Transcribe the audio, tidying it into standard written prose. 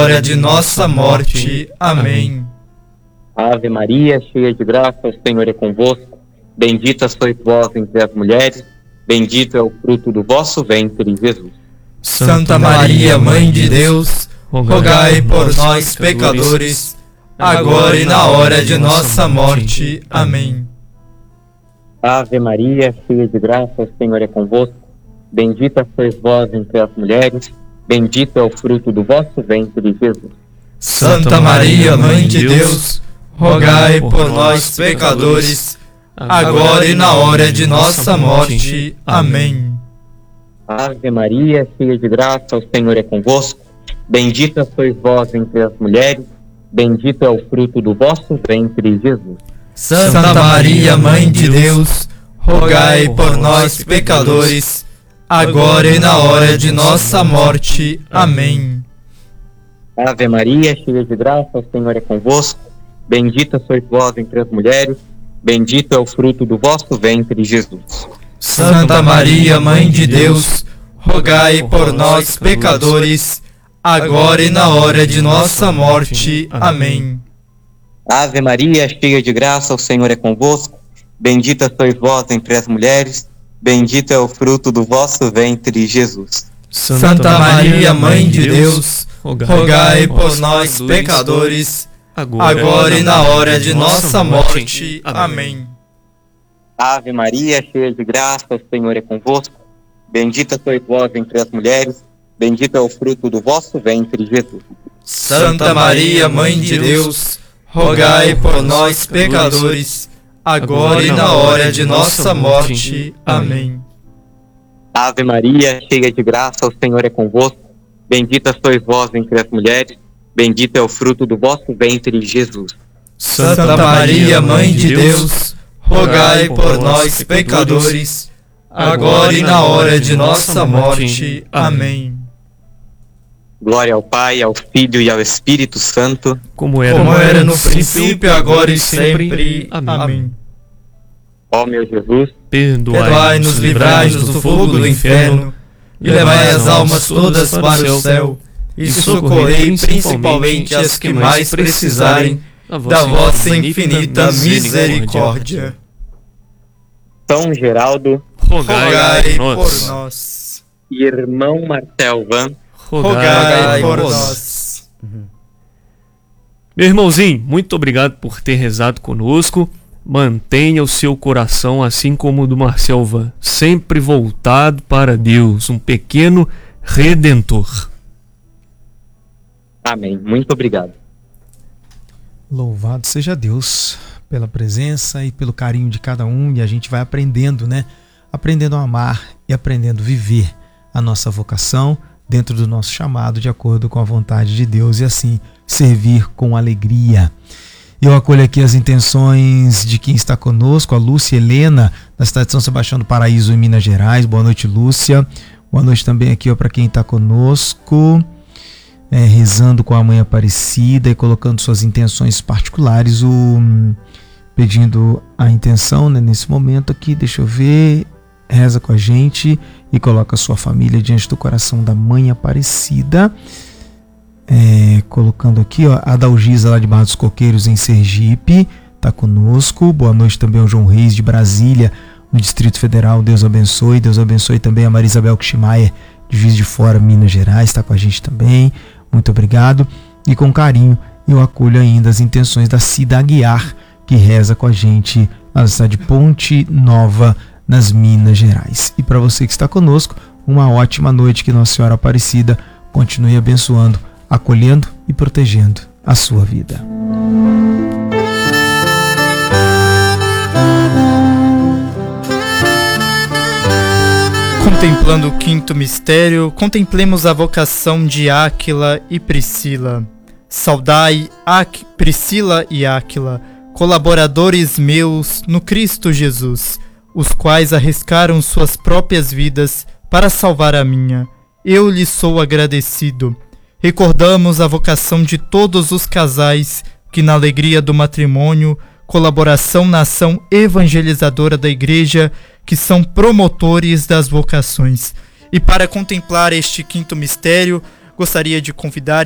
hora de nossa morte. Amém. Ave Maria, cheia de graça, o Senhor é convosco. Bendita sois vós entre as mulheres, bendito é o fruto do vosso ventre, Jesus. Santa Maria, Mãe de Deus, rogai por nós, pecadores, agora e na hora de nossa morte. Amém. Ave Maria, cheia de graça, o Senhor é convosco. Bendita sois vós entre as mulheres, bendito é o fruto do vosso ventre, Jesus. Santa Maria, Mãe de Deus, rogai por nós, pecadores, agora e na hora de nossa morte. Amém. Ave Maria, cheia de graça, o Senhor é convosco. Bendita sois vós entre as mulheres, bendito é o fruto do vosso ventre, Jesus. Santa Maria, Mãe de Deus, rogai por nós, pecadores, agora e na hora de nossa morte. Amém. Ave Maria, cheia de graça, o Senhor é convosco. Bendita sois vós entre as mulheres, bendito é o fruto do vosso ventre, Jesus. Santa Maria, Mãe de Deus, rogai por nós, pecadores, agora e na hora de nossa morte. Amém. Ave Maria, cheia de graça, o Senhor é convosco. Bendita sois vós entre as mulheres, bendito é o fruto do vosso ventre, Jesus. Santa Maria, Mãe de Deus, rogai por nós, pecadores, agora e na hora de nossa morte. Amém. Ave Maria, cheia de graça, o Senhor é convosco. Bendita sois vós entre as mulheres, bendito é o fruto do vosso ventre, Jesus. Santa Maria, Mãe de Deus, rogai por nós, pecadores, agora e na hora de nossa morte. Amém. Ave Maria, cheia de graça, o Senhor é convosco. Bendita sois vós entre as mulheres, bendito é o fruto do vosso ventre, Jesus. Santa Maria, Mãe de Deus, rogai por nós, pecadores, agora e na hora de nossa morte. Amém. Glória ao Pai, ao Filho e ao Espírito Santo, como era no princípio, agora e sempre. Amém. Ó meu Jesus, perdoai-nos, livrai-nos do fogo do inferno, e levai as almas todas para o céu, e socorrei principalmente as que mais precisarem da vossa infinita misericórdia. São Geraldo, rogai por nós. Irmão Marcel Van, rogai por nós. Meu irmãozinho, muito obrigado por ter rezado conosco. Mantenha o seu coração, assim como o do Marcel Van, sempre voltado para Deus, um pequeno redentor. Amém. Muito obrigado. Louvado seja Deus pela presença e pelo carinho de cada um, e a gente vai aprendendo, né? Aprendendo a amar e aprendendo a viver a nossa vocação dentro do nosso chamado, de acordo com a vontade de Deus, e assim servir com alegria. Eu acolho aqui as intenções de quem está conosco, a Lúcia Helena, da cidade de São Sebastião do Paraíso, em Minas Gerais. Boa noite, Lúcia. Boa noite também aqui para quem está conosco, rezando com a Mãe Aparecida e colocando suas intenções particulares, pedindo a intenção, né, nesse momento aqui, deixa eu ver, reza com a gente e coloca a sua família diante do coração da Mãe Aparecida. Colocando aqui, ó, a Dalgisa lá de Barra dos Coqueiros, em Sergipe, está conosco. Boa noite também ao João Reis de Brasília, no Distrito Federal. Deus abençoe. Deus abençoe também a Maria Isabel Kishmaier, de Juiz de Fora, Minas Gerais, está com a gente também. Muito obrigado. E com carinho eu acolho ainda as intenções da Cida Aguiar, que reza com a gente na cidade de Ponte Nova, nas Minas Gerais. E para você que está conosco, uma ótima noite, que Nossa Senhora Aparecida continue abençoando, acolhendo e protegendo a sua vida. Contemplando o quinto mistério, contemplemos a vocação de Áquila e Priscila. Saudai Priscila e Áquila, colaboradores meus no Cristo Jesus, os quais arriscaram suas próprias vidas para salvar a minha. Eu lhes sou agradecido. Recordamos a vocação de todos os casais que, na alegria do matrimônio, colaboração na ação evangelizadora da Igreja, que são promotores das vocações. E para contemplar este quinto mistério, gostaria de convidar